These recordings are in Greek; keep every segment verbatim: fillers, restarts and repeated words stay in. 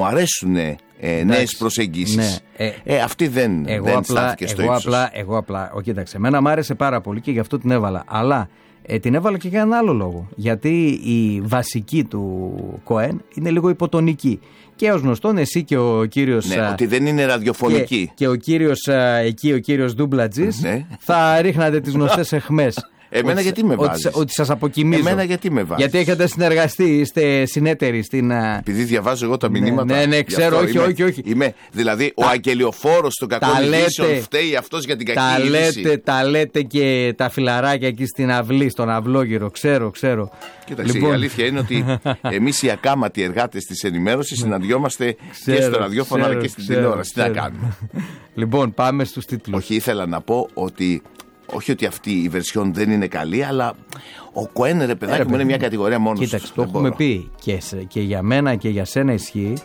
μου αρέσουν ε, νέες προσεγγίσεις. Ναι. Ε, ε, αυτή δεν, εγώ δεν απλά, στάθηκε στο εγώ ύψος. Απλά, εγώ απλά, ο, κοίταξε, εμένα μου άρεσε πάρα πολύ και γι' αυτό την έβαλα. Αλλά ε, την έβαλα και για έναν άλλο λόγο. Γιατί η βασική του Κοέν είναι λίγο υποτονική. Και ως γνωστόν, εσύ και ο κύριος. Ναι, α, ότι δεν είναι ραδιοφωνική. Και, και ο κύριος α, εκεί, ο κύριος Ντούμπλατζης, ναι. θα ρίχνατε τις γνωστές εχμές. Εμένα ότι, γιατί με βάζεις? Ότι, ότι σας αποκοιμίζω. Εμένα γιατί με βάζεις? Γιατί έχετε συνεργαστεί, είστε συνέτεροι στην. Επειδή διαβάζω εγώ τα μηνύματα. Ναι, ναι, ξέρω, όχι, είμαι, όχι, όχι. Είμαι, δηλαδή, τα, ο αγγελιοφόρος των κακών ειδήσεων φταίει αυτός για την κακή τα είδηση. Λέτε, τα λέτε και τα φιλαράκια εκεί στην αυλή, στον αυλόγυρο. Ξέρω, ξέρω. Κοίταξε, λοιπόν. η αλήθεια είναι ότι εμείς οι ακάματοι εργάτες της ενημέρωσης συναντιόμαστε ξέρω, και στο ραδιόφωνο αλλά και στην ξέρω, τηλεόραση. Τι να κάνουμε. Λοιπόν, πάμε στους τίτλους. Όχι, ήθελα να πω ότι. Όχι ότι αυτή η βερσιόν δεν είναι καλή, αλλά ο Κοέν, ρε παιδάκι μου, είναι μια κατηγορία μόνος του. Κοίταξε, το έχουμε πει και, και για μένα και για σένα ισχύει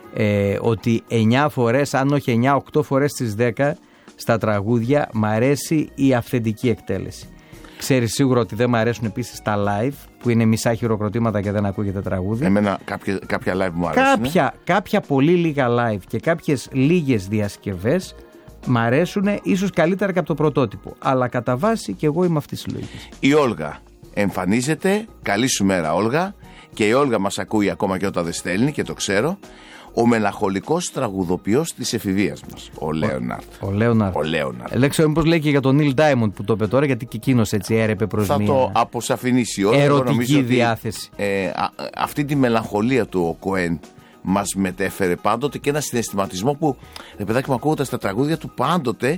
ε, ότι εννιά φορές, αν όχι εννιά οκτώ φορές στις δέκα στα τραγούδια μ' αρέσει η αυθεντική εκτέλεση. Ξέρεις σίγουρα ότι δεν μ' αρέσουν επίσης τα live που είναι μισά χειροκροτήματα και δεν ακούγεται τραγούδι. Εμένα κάποια, κάποια live μου αρέσουν. Κάποια, κάποια πολύ λίγα live και κάποιες λίγες διασκευές μ' αρέσουν ίσως καλύτερα και από το πρωτότυπο. Αλλά κατά βάση και εγώ είμαι αυτής της λογικής. Η Όλγα εμφανίζεται. Καλή σου μέρα, Όλγα. Και η Όλγα μας ακούει ακόμα και όταν δεν στέλνει, και το ξέρω. Ο μελαγχολικός τραγουδοποιός της εφηβείας μας, ο Λέοναρντ. Ο Λέοναρντ. Ο Λέοναρντ. Δεν ξέρω μήπως λέει και για τον Νίλ Ντάιμοντ που το είπε τώρα, γιατί και εκείνος έτσι έρεπε προς θα μια το αποσαφηνίσει όλο. ερωτική διάθεση. Ότι, ε, α, αυτή τη μελαγχολία του ο Κοέν μας μετέφερε πάντοτε και ένα συναισθηματισμό που, ρε παιδάκι μου, ακούγοντας τα τραγούδια του πάντοτε,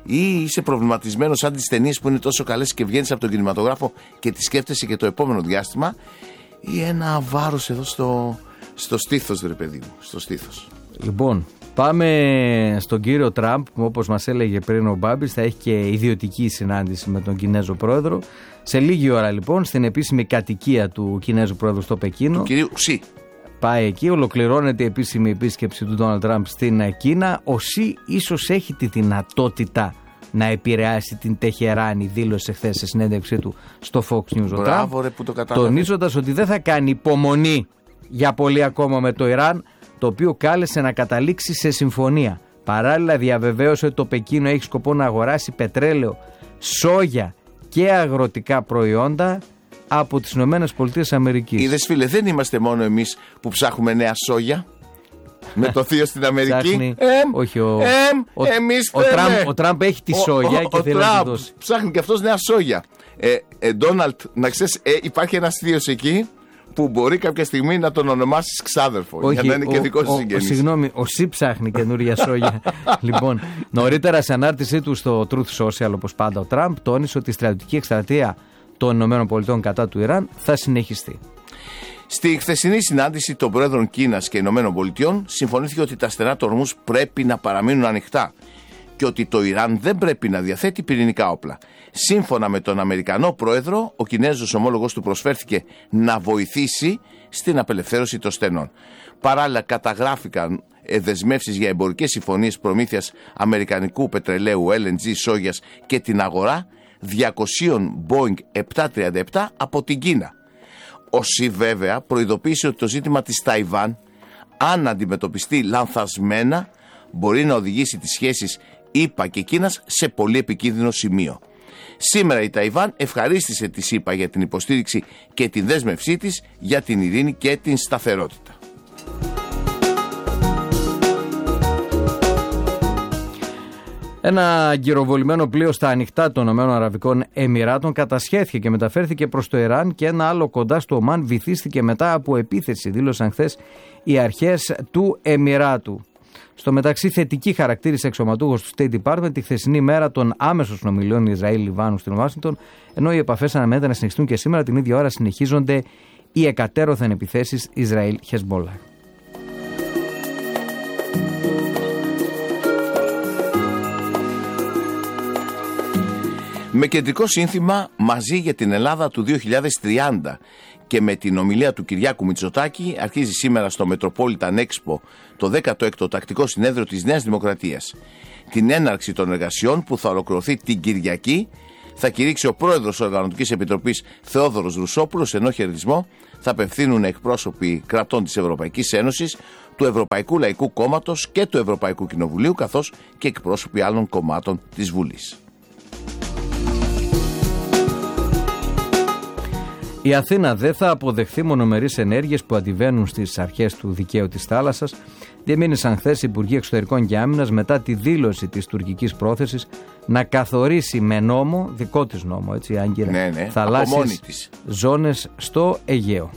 ή είσαι προβληματισμένος σαν τις ταινίες που είναι τόσο καλές και βγαίνεις από τον κινηματογράφο και τις σκέφτεσαι και το επόμενο διάστημα, ή ένα βάρος εδώ στο, στο στήθος, ρε παιδί μου, στο στήθος. Λοιπόν, πάμε στον κύριο Τραμπ, που όπως μας έλεγε πριν ο Μπάμπης θα έχει και ιδιωτική συνάντηση με τον Κινέζο πρόεδρο. Σε λίγη ώρα λοιπόν στην επίσημη κατοικία του Κινέζου πρόεδρου στο Πεκίνο. Του κυρίου Σι. Πάει εκεί, ολοκληρώνεται η επίσημη επίσκεψη του Ντόναλντ Τραμπ στην Κίνα. Ο Σι ίσως έχει τη δυνατότητα να επηρεάσει την Τεχεράνη, δήλωσε χθες σε συνέντευξή του στο Fox News. Μπράβο, ρε, που το κατάλαβε. Τονίζοντας ότι δεν θα κάνει υπομονή για πολύ ακόμα με το Ιράν, το οποίο κάλεσε να καταλήξει σε συμφωνία. Παράλληλα διαβεβαίωσε ότι το Πεκίνο έχει σκοπό να αγοράσει πετρέλαιο, σόγια και αγροτικά προϊόντα από τις Ηνωμένες Πολιτείες Αμερικής. Είδες, φίλε, δεν είμαστε μόνο εμείς που ψάχνουμε νέα σόγια με το θείο στην Αμερική. Ψάχνει, εμ, όχι ο, εμ, ο, εμείς ο, Τραμπ, ο Τραμπ έχει τη σόγια ο, ο, και ο θέλει Τραμπ να τη δώσει. Ψάχνει και αυτός νέα σόγια. Ε, ε, Ντόναλτ, να ξέρεις, ε, υπάρχει ένας θείος εκεί που μπορεί κάποια στιγμή να τον ονομάσεις ξάδερφο. Όχι, για να είναι ο, και δικός σου ο, συγγενής. Συγγνώμη, ο Σι ψάχνει καινούρια σόγια. Λοιπόν, νωρίτερα σε ανάρτησή του στο Truth Social, όπως πάντα, ο Τραμπ τόνισε ότι η στρατιωτική εκστρατεία των ΗΠΑ κατά του Ιράν θα συνεχιστεί. Στη χθεσινή συνάντηση των Προέδρων Κίνας και ΗΠΑ συμφωνήθηκε ότι τα στενά του ορμούς πρέπει να παραμείνουν ανοιχτά και ότι το Ιράν δεν πρέπει να διαθέτει πυρηνικά όπλα. Σύμφωνα με τον Αμερικανό Πρόεδρο, ο Κινέζος ομόλογος του προσφέρθηκε να βοηθήσει στην απελευθέρωση των στενών. Παράλληλα, καταγράφηκαν δεσμεύσεις για εμπορικές συμφωνίες προμήθειας αμερικανικού πετρελαίου, ελ εν τζι, σόγιας και την αγορά διακοσίων Boeing επτακόσια τριάντα επτά από την Κίνα. Ο Σι βέβαια προειδοποίησε ότι το ζήτημα της Ταϊβάν, αν αντιμετωπιστεί λανθασμένα, μπορεί να οδηγήσει τις σχέσεις ΗΠΑ και Κίνας σε πολύ επικίνδυνο σημείο. Σήμερα η Ταϊβάν ευχαρίστησε τη ΗΠΑ για την υποστήριξη και την δέσμευσή της για την ειρήνη και την σταθερότητα. Ένα γυροβολημένο πλοίο στα ανοιχτά των ΗΠΑ κατασχέθηκε και μεταφέρθηκε προς το Ιράν και ένα άλλο κοντά στο Ομάν βυθίστηκε μετά από επίθεση, δήλωσαν χθες οι αρχές του Εμιράτου. Στο μεταξύ, θετική χαρακτήρισε εξωματούχος του State Department τη χθεσινή μέρα των άμεσων συνομιλιών Ισραήλ-Λιβάνου στην Ουάσιγκτον, ενώ οι επαφές αναμένεται να συνεχιστούν και σήμερα. Την ίδια ώρα συνεχίζονται οι εκατέρωθεν επιθέσεις Ισραήλ-Χεσμπόλα. Με κεντρικό σύνθημα «Μαζί για την Ελλάδα του δύο χιλιάδες τριάντα» και με την ομιλία του Κυριάκου Μητσοτάκη αρχίζει σήμερα στο Metropolitan Expo το δέκατο έκτο τακτικό συνέδριο της Νέας Δημοκρατίας. Την έναρξη των εργασιών που θα ολοκληρωθεί την Κυριακή θα κηρύξει ο πρόεδρος της Οργανωτικής Επιτροπής Θεόδωρος Ρουσόπουλος, ενώ χαιρετισμό θα απευθύνουν εκπρόσωποι κρατών της Ευρωπαϊκής Ένωσης, του Ευρωπαϊκού Λαϊκού Κόμματος και του Ευρωπαϊκού Κοινοβουλίου, καθώς και εκπρόσωποι άλλων κομμάτων της Βουλής. Η Αθήνα δεν θα αποδεχθεί μονομερείς ενέργειες που αντιβαίνουν στις αρχές του δικαίου της θάλασσας, διεμήνυσαν χθες οι Υπουργοί Εξωτερικών και Άμυνας μετά τη δήλωση της τουρκικής πρόθεσης να καθορίσει με νόμο, δικό της νόμο, έτσι, Άγκυρα, ναι, ναι, θαλάσσιες ζώνες στο Αιγαίο.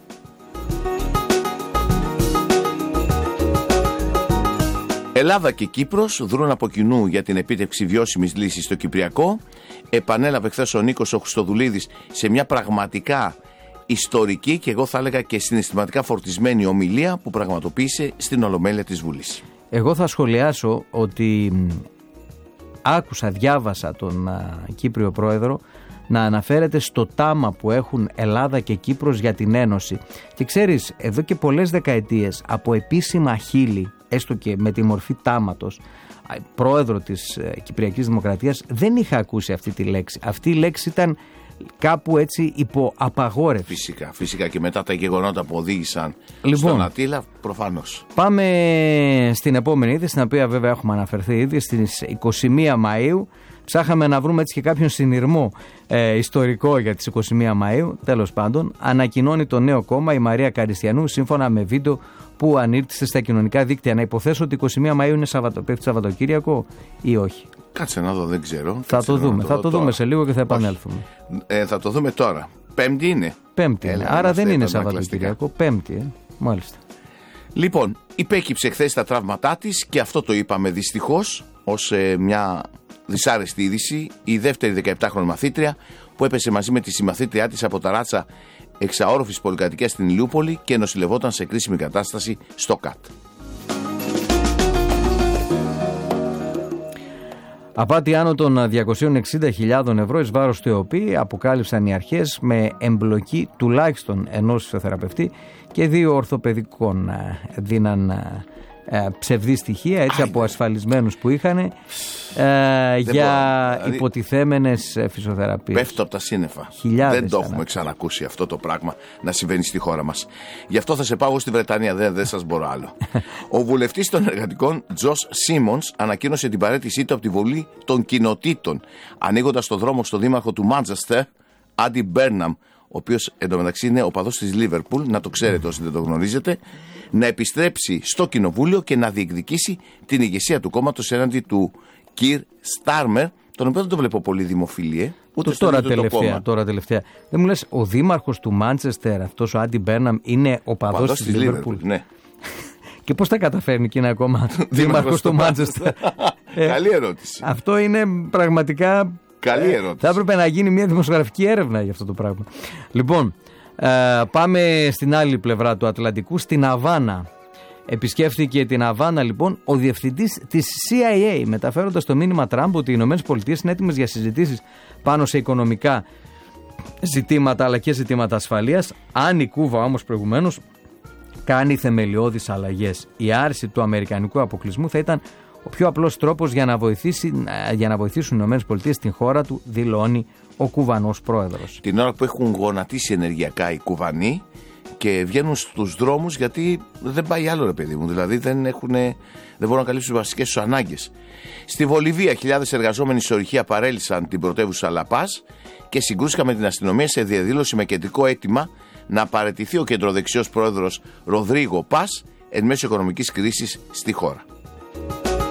Ελλάδα και Κύπρος δρούν από κοινού για την επίτευξη βιώσιμης λύσης στο Κυπριακό. Επανέλαβε χθες ο Νίκος ο Χριστοδουλίδης σε μια πραγματικά ιστορική και εγώ θα έλεγα και συναισθηματικά φορτισμένη ομιλία που πραγματοποίησε στην Ολομέλεια της Βουλής. Εγώ θα σχολιάσω ότι άκουσα, διάβασα τον α, Κύπριο Πρόεδρο να αναφέρεται στο τάμα που έχουν Ελλάδα και Κύπρος για την Ένωση. Και ξέρεις, εδώ και πολλές δεκαετίες από επίσημα χείλη, έστω και με τη μορφή τάματος, πρόεδρο της Κυπριακής Δημοκρατίας, δεν είχα ακούσει αυτή τη λέξη. Αυτή η λέξη ήταν κάπου έτσι υπό απαγόρευση. Φυσικά, φυσικά και μετά τα γεγονότα που οδήγησαν λοιπόν, στον Αττήλα, προφανώς. Πάμε στην επόμενη είδηση, στην οποία βέβαια έχουμε αναφερθεί ήδη, στις είκοσι μία Μαΐου. Ψάχαμε να βρούμε έτσι και κάποιον συνειρμό ε, ιστορικό για τις είκοσι μία Μαΐου. Τέλος πάντων, ανακοινώνει το νέο κόμμα η Μαρία Καριστιανού, σύμφωνα με βίντεο που ανήρτησε στα κοινωνικά δίκτυα. Να υποθέσω ότι είκοσι μία Μαΐου είναι Σαββατο, πέφτει Σαββατοκύριακο ή όχι. Κάτσε να δω, δεν ξέρω. Θα το δούμε, το θα το δούμε σε λίγο και θα επανέλθουμε. Ε, θα το δούμε τώρα. Πέμπτη είναι. Πέμπτη είναι. Άρα δεν είναι Σαββατοκύριακο. Πέμπτη, ε. Μάλιστα. Λοιπόν, υπέκυψε χθες τα τραύματά της και αυτό το είπαμε δυστυχώς ως ε, μια δυσάρεστη είδηση. Η δεύτερη δεκαεπτάχρονη μαθήτρια που έπεσε μαζί με τη συμμαθήτριά της από ταράτσα εξαόροφης πολυκατοικίας στην Ηλιούπολη και νοσηλευόταν σε κρίσιμη κατάσταση στο ΚΑΤ. Απάτη άνω των διακόσιες εξήντα χιλιάδες ευρώ εις βάρος του ΕΟΠΗ αποκάλυψαν οι αρχές με εμπλοκή τουλάχιστον ενός φυσιοθεραπευτή και δύο ορθοπαιδικών. Δίναν ε, ψευδή στοιχεία έτσι, από ασφαλισμένους που είχαν ε, για δηλαδή, υποτιθέμενες φυσιοθεραπείες. Πέφτω από τα σύννεφα. Χιλιάδες δεν το έχουμε ξανακούσει αυτό το πράγμα να συμβαίνει στη χώρα μας. Γι' αυτό θα σε πάω στη Βρετανία, δεν, δεν σας μπορώ άλλο. Ο βουλευτής των εργατικών Τζος Σίμονς ανακοίνωσε την παραίτησή του από τη Βουλή των Κοινοτήτων, ανοίγοντας το δρόμο στο δήμαρχο του Μάντσεστερ, Άντι Μπέρναμ, ο οποίος εντωμεταξύ είναι οπαδός της Λίβερπουλ, να το ξέρετε όσοι δεν το γνωρίζετε, να επιστρέψει στο κοινοβούλιο και να διεκδικήσει την ηγεσία του κόμματος έναντι του Κιρ Στάρμερ, τον οποίο δεν το βλέπω πολύ δημοφιλή, ούτε στο τώρα, ίδιο το τελευταία, κόμμα. τώρα τελευταία. Δεν μου λες, ο δήμαρχος του Μάντσεστερ, αυτός ο Άντι Μπέρναμ, είναι οπαδός της Λίβερπουλ. Ναι. Και πώς τα καταφέρνει και είναι ακόμα δήμαρχος του Μάντσεστερ. Καλή ερώτηση. Αυτό είναι πραγματικά. Καλή ερώτηση. Θα έπρεπε να γίνει μια δημοσιογραφική έρευνα για αυτό το πράγμα. Λοιπόν, ε, πάμε στην άλλη πλευρά του Ατλαντικού, στην Αβάνα. Επισκέφθηκε την Αβάνα λοιπόν ο διευθυντής της σι άι έι, μεταφέροντας το μήνυμα Τραμπ ότι οι Ηνωμένες Πολιτείες είναι έτοιμες για συζητήσεις πάνω σε οικονομικά ζητήματα αλλά και ζητήματα ασφαλείας. Αν η Κούβα όμως προηγουμένως κάνει θεμελιώδεις αλλαγές. Η άρση του αμερικανικού αποκλεισμού θα ήταν ο πιο απλός τρόπος για να, βοηθήσει, για να βοηθήσουν οι ΗΠΑ στην χώρα του, δηλώνει ο Κουβανός πρόεδρος. Την ώρα που έχουν γονατίσει ενεργειακά οι Κουβανοί και βγαίνουν στους δρόμους γιατί δεν πάει άλλο, ρε παιδί μου. Δηλαδή δεν, έχουν, δεν μπορούν να καλύψουν τις βασικές τους ανάγκες. Στη Βολιβία, χιλιάδες εργαζόμενοι σε ορυχεία παρέλυσαν την πρωτεύουσα Λαπάς και συγκρούστηκαν με την αστυνομία σε διαδήλωση με κεντρικό αίτημα να παραιτηθεί ο κεντροδεξιός πρόεδρος Ροδρίγο Πας εν μέσω οικονομικής κρίσης στη χώρα.